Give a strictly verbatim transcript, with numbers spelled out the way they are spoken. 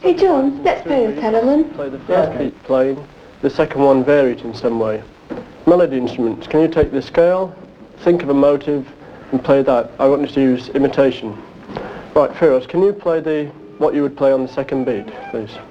Hey John, let's play a Telemann. Play the first beat plain, the second one vary it in some way. Melody instruments, can you take the scale, think of a motive and play that? I want you to use imitation. Right, Firoz, can you play the what you would play on the second beat, please?